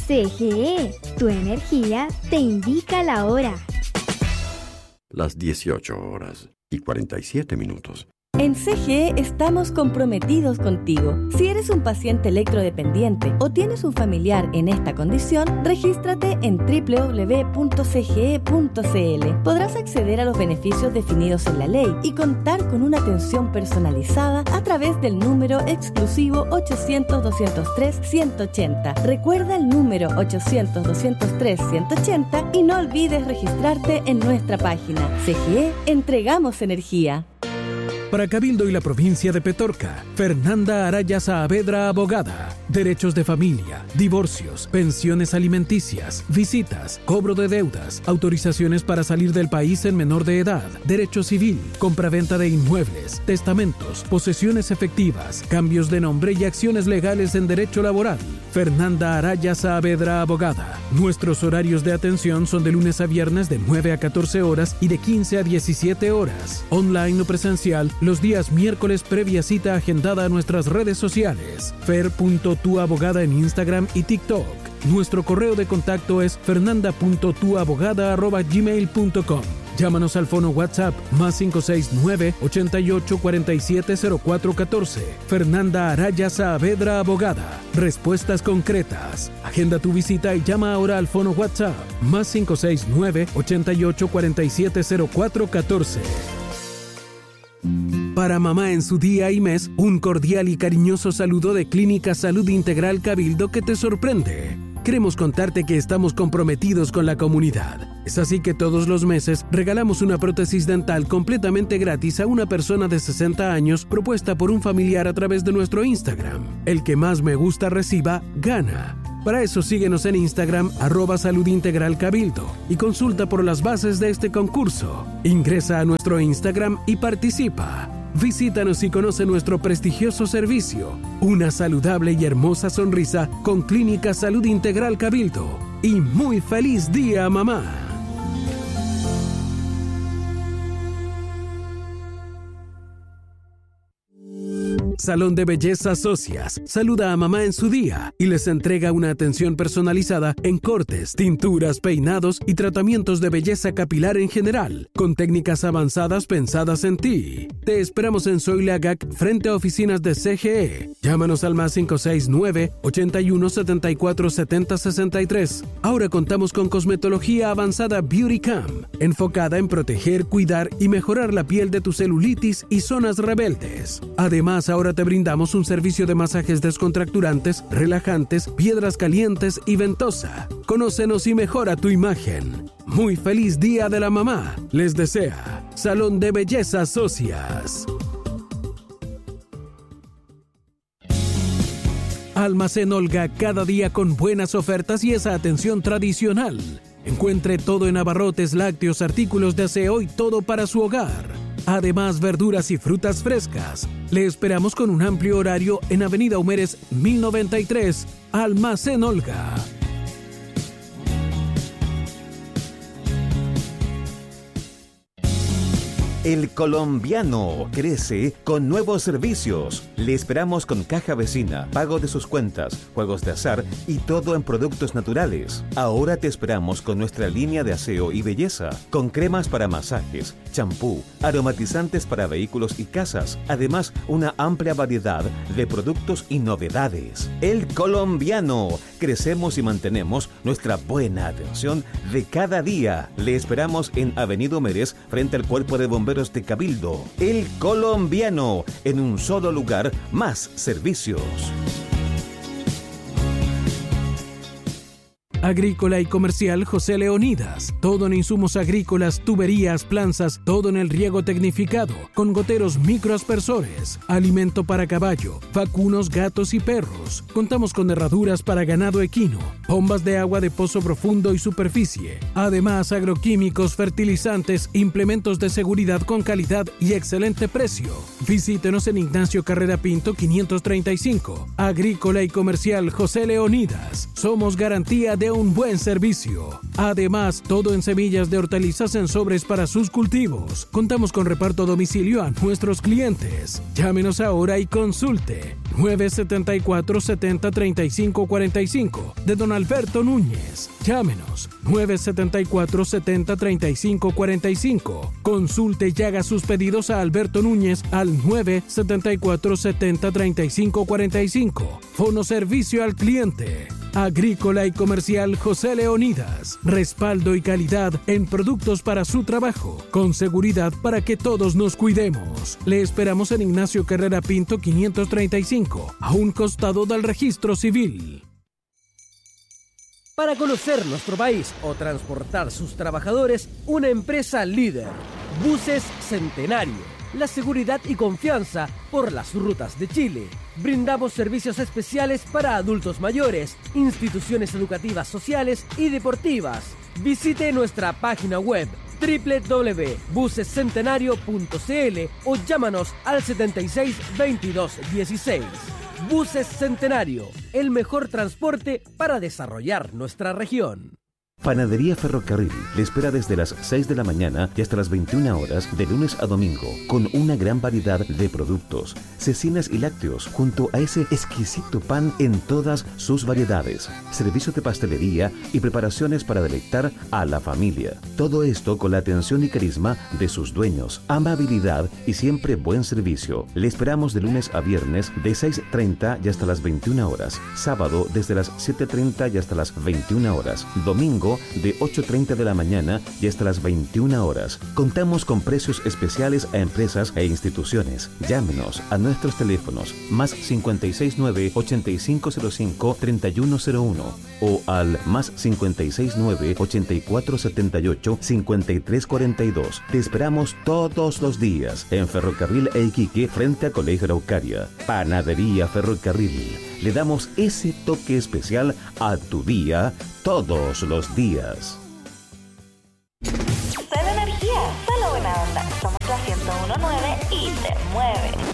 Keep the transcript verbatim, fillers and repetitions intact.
C G E, tu energía te indica la hora. Las dieciocho horas y cuarenta y siete minutos. En C G E estamos comprometidos contigo. Si eres un paciente electrodependiente o tienes un familiar en esta condición, regístrate en doble u doble u doble u punto c g e punto c l. Podrás acceder a los beneficios definidos en la ley y contar con una atención personalizada a través del número exclusivo ochocientos, doscientos tres, ciento ochenta. Recuerda el número ochocientos, doscientos tres, ciento ochenta y no olvides registrarte en nuestra página. C G E, entregamos energía. Para Cabildo y la provincia de Petorca, Fernanda Araya Saavedra, abogada. Derechos de familia, divorcios, pensiones alimenticias, visitas, cobro de deudas, autorizaciones para salir del país en menor de edad, derecho civil, compraventa de inmuebles, testamentos, posesiones efectivas, cambios de nombre y acciones legales en derecho laboral. Fernanda Araya Saavedra, abogada. Nuestros horarios de atención son de lunes a viernes de nueve a catorce horas y de quince a diecisiete horas. Online o presencial los días miércoles previa cita agendada a nuestras redes sociales. fer punto tu abogada en Instagram y TikTok. Nuestro correo de contacto es fernanda punto tu abogada arroba gmail punto com. Llámanos al fono WhatsApp más cinco seis nueve, ochenta y ocho, cuarenta y siete, cero cuatro catorce. Fernanda Araya Saavedra, abogada. Respuestas concretas. Agenda tu visita y llama ahora al fono WhatsApp más cinco seis nueve, ochenta y ocho, cuarenta y siete, cero cuatro catorce. Para mamá en su día y mes, un cordial y cariñoso saludo de Clínica Salud Integral Cabildo que te sorprende. Queremos contarte que estamos comprometidos con la comunidad. Es así que todos los meses regalamos una prótesis dental completamente gratis a una persona de sesenta años propuesta por un familiar a través de nuestro Instagram. El que más me gusta reciba, gana. Para eso síguenos en Instagram, arroba Salud Integral Cabildo, y consulta por las bases de este concurso. Ingresa a nuestro Instagram y participa. Visítanos y conoce nuestro prestigioso servicio. Una saludable y hermosa sonrisa con Clínica Salud Integral Cabildo. Y muy feliz día, mamá. Salón de Belleza Socias saluda a mamá en su día y les entrega una atención personalizada en cortes, tinturas, peinados y tratamientos de belleza capilar en general, con técnicas avanzadas pensadas en ti. Te esperamos en Soilagac, frente a oficinas de C G E. Llámanos al más cinco seis nueve, ochenta y uno, setenta y cuatro, setenta, sesenta y tres. Ahora contamos con cosmetología avanzada Beauty Cam, enfocada en proteger, cuidar y mejorar la piel de tu celulitis y zonas rebeldes. Además, ahora te brindamos un servicio de masajes descontracturantes, relajantes, piedras calientes y ventosa. Conócenos y mejora tu imagen. Muy feliz Día de la Mamá. Les desea Salón de Belleza Socias. Almacén Olga, cada día con buenas ofertas y esa atención tradicional. Encuentre todo en abarrotes, lácteos, artículos de aseo y todo para su hogar. Además, verduras y frutas frescas. Le esperamos con un amplio horario en Avenida Humeres mil noventa y tres, Almacén Olga. El colombiano crece con nuevos servicios. Le esperamos con caja vecina, pago de sus cuentas, juegos de azar y todo en productos naturales. Ahora te esperamos con nuestra línea de aseo y belleza, con cremas para masajes, champú, aromatizantes para vehículos y casas. Además, una amplia variedad de productos y novedades. El colombiano. Crecemos y mantenemos nuestra buena atención de cada día. Le esperamos en Avenida Humeres, frente al Cuerpo de Bomberos de Cabildo. El colombiano, en un solo lugar, más servicios. Agrícola y comercial José Leonidas. Todo en insumos agrícolas, tuberías, planzas, todo en el riego tecnificado, con goteros microaspersores, alimento para caballo, vacunos, gatos y perros. Contamos con herraduras para ganado equino, bombas de agua de pozo profundo y superficie. Además, agroquímicos, fertilizantes, implementos de seguridad con calidad y excelente precio. Visítenos en Ignacio Carrera Pinto quinientos treinta y cinco. Agrícola y comercial José Leonidas. Somos garantía de un buen servicio. Además, todo en semillas de hortalizas en sobres para sus cultivos. Contamos con reparto a domicilio a nuestros clientes. Llámenos ahora y consulte. nueve siete cuatro, siete cero, tres cinco cuatro cinco de don Alberto Núñez. Llámenos nueve siete cuatro, siete cero, tres cinco cuatro cinco. Consulte y haga sus pedidos a Alberto Núñez al nueve siete cuatro, siete cero, tres cinco cuatro cinco. Fono Servicio al Cliente. Agrícola y Comercial José Leonidas. Respaldo y calidad en productos para su trabajo, con seguridad para que todos nos cuidemos. Le esperamos en Ignacio Carrera Pinto quinientos treinta y cinco, a un costado del Registro Civil. Para conocer nuestro país o transportar sus trabajadores, una empresa líder. Buses Centenario. La seguridad y confianza por las rutas de Chile. Brindamos servicios especiales para adultos mayores, instituciones educativas, sociales y deportivas. Visite nuestra página web doble u doble u doble u punto buses centenario punto c l o llámanos al setenta y seis, veintidós, dieciséis. Buses Centenario, el mejor transporte para desarrollar nuestra región. Panadería Ferrocarril le espera desde las seis de la mañana y hasta las veintiuna horas de lunes a domingo, con una gran variedad de productos, cecinas y lácteos, junto a ese exquisito pan en todas sus variedades, servicio de pastelería y preparaciones para deleitar a la familia. Todo esto con la atención y carisma de sus dueños, amabilidad y siempre buen servicio. Le esperamos de lunes a viernes de seis treinta y hasta las veintiuna horas, sábado desde las siete treinta y hasta las veintiuna horas, domingo de ocho treinta de la mañana y hasta las veintiuna horas. Contamos con precios especiales a empresas e instituciones. Llámenos a nuestros teléfonos más cincuenta y seis nueve, ochenta y cinco cero cinco, treinta y uno cero uno o al más cincuenta y seis nueve, ochenta y cuatro setenta y ocho, cincuenta y tres cuarenta y dos. Te esperamos todos los días en Ferrocarril e Iquique frente a Colegio Araucaria. Panadería Ferrocarril. Le damos ese toque especial a tu día todos los días. Solo energía, solo buena onda. Somos la ciento uno punto nueve y te mueve.